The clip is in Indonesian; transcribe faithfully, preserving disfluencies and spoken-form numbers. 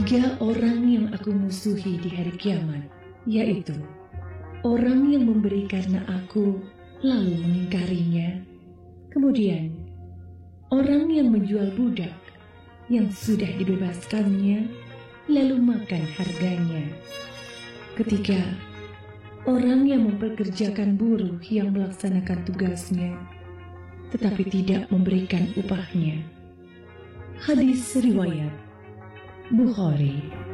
Tiga orang yang aku musuhi di hari kiamat, yaitu orang yang memberi karena aku lalu mengingkarinya, kemudian orang yang menjual budak yang sudah dibebaskannya lalu makan harganya, ketiga orang yang memperkerjakan buruh yang melaksanakan tugasnya tetapi tidak memberikan upahnya. Hadis riwayat Bukhari.